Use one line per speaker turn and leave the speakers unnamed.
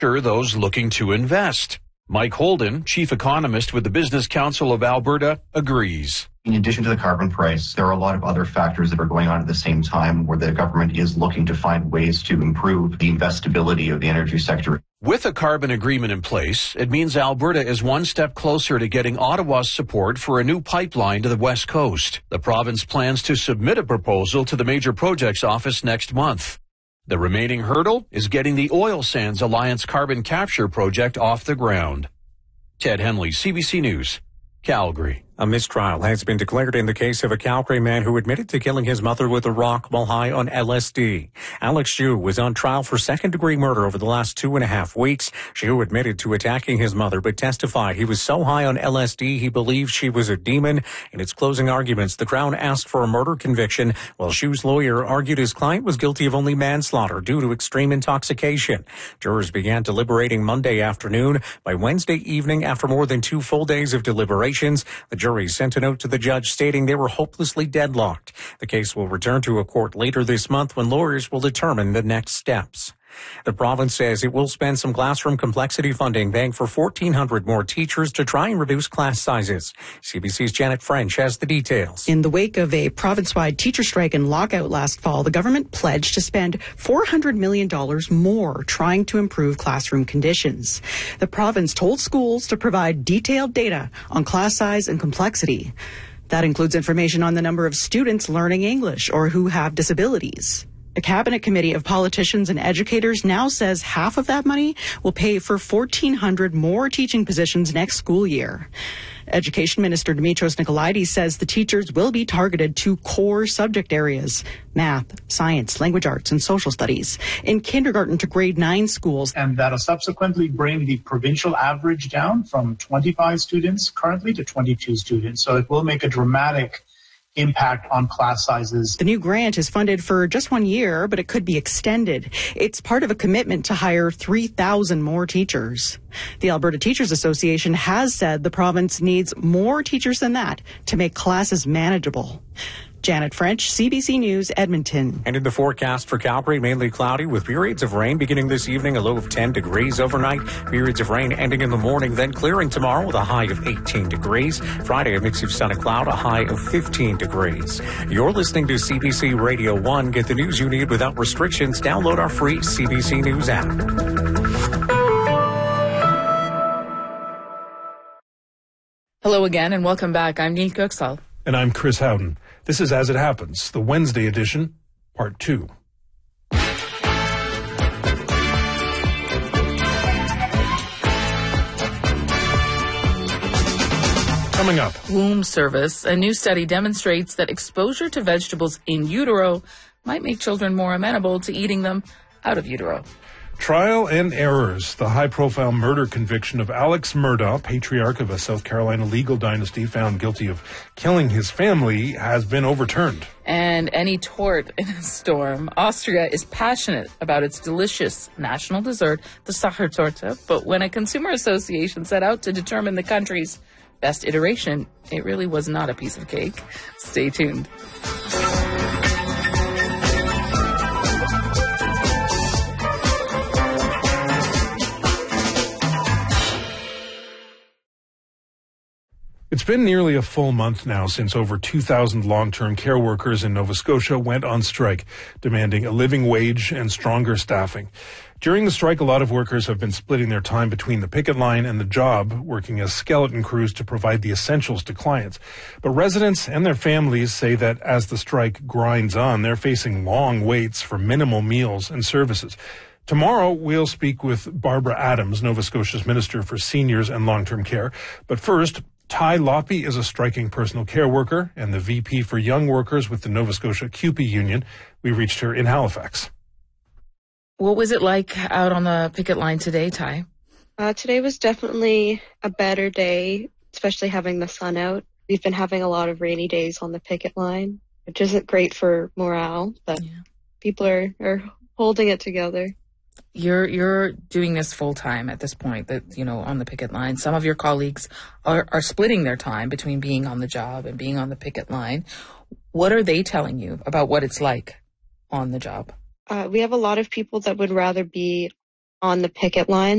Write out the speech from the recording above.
those looking to invest. Mike Holden, chief economist with the Business Council of Alberta, agrees.
In addition to the carbon price, there are a lot of other factors that are going on at the same time where the government is looking to find ways to improve the investability of the energy sector.
With a carbon agreement in place, it means Alberta is one step closer to getting Ottawa's support for a new pipeline to the West Coast. The province plans to submit a proposal to the Major Projects Office next month. The remaining hurdle is getting the Oil Sands Alliance carbon capture project off the ground. Ted Henley, CBC News, Calgary.
A mistrial has been declared in the case of a Calgary man who admitted to killing his mother with a rock while high on LSD. Alex Xu was on trial for second-degree murder over the last 2.5 weeks. Xu admitted to attacking his mother, but testified he was so high on LSD he believed she was a demon. In its closing arguments, the Crown asked for a murder conviction, while Xu's lawyer argued his client was guilty of only manslaughter due to extreme intoxication. Jurors began deliberating Monday afternoon. By Wednesday evening, after more than 2 full days of deliberations, the jury sent a note to the judge stating they were hopelessly deadlocked. The case will return to a court later this month when lawyers will determine the next steps. The province says it will spend some classroom complexity funding, paying for 1,400 more teachers to try and reduce class sizes. CBC's Janet French has the details.
In the wake of a province-wide teacher strike and lockout last fall, the government pledged to spend $400 million more trying to improve classroom conditions. The province told schools to provide detailed data on class size and complexity. That includes information on the number of students learning English or who have disabilities. A cabinet committee of politicians and educators now says half of that money will pay for 1,400 more teaching positions next school year. Education Minister Dimitros Nicolaides says the teachers will be targeted to core subject areas: math, science, language arts, and social studies in kindergarten to grade 9 schools.
And that'll subsequently bring the provincial average down from 25 students currently to 22 students. So it will make a dramatic impact on class sizes.
The new grant is funded for just 1 year, but it could be extended. It's part of a commitment to hire 3,000 more teachers. The Alberta Teachers Association has said the province needs more teachers than that to make classes manageable. Janet French, CBC News, Edmonton.
And in the forecast for Calgary, mainly cloudy with periods of rain beginning this evening, a low of 10 degrees overnight. Periods of rain ending in the morning, then clearing tomorrow with a high of 18 degrees. Friday, a mix of sun and cloud, a high of 15 degrees. You're listening to CBC Radio 1. Get the news you need without restrictions. Download our free CBC News app.
Hello again and welcome back. I'm Neil Kuxal.
And I'm Chris Howden. This is As It Happens, the Wednesday edition, Part 2. Coming up.
Womb service. A new study demonstrates that exposure to vegetables in utero might make children more amenable to eating them out of utero.
Trial and errors. The high-profile murder conviction of Alex Murdaugh, patriarch of a South Carolina legal dynasty found guilty of killing his family, has been overturned.
And any tort in a storm. Austria is passionate about its delicious national dessert, the Sachertorte, but when a consumer association set out to determine the country's best iteration, it really was not a piece of cake. Stay tuned.
It's been nearly a full month now since over 2,000 long-term care workers in Nova Scotia went on strike, demanding a living wage and stronger staffing. During the strike, a lot of workers have been splitting their time between the picket line and the job, working as skeleton crews to provide the essentials to clients. But residents and their families say that as the strike grinds on, they're facing long waits for minimal meals and services. Tomorrow, we'll speak with Barbara Adams, Nova Scotia's Minister for Seniors and Long-Term Care. But first, Ty Loppe is a striking personal care worker and the VP for Young Workers with the Nova Scotia CUPE Union. We reached her in Halifax.
What was it like out on the picket line today, Ty?
Today was definitely a better day, especially having the sun out. We've been having a lot of rainy days on the picket line, which isn't great for morale, but people are holding it together.
You're doing this full time at this point, that on the picket line. Some of your colleagues are splitting their time between being on the job and being on the picket line. What are they telling you about what it's like on the job?
We have a lot of people that would rather be on the picket line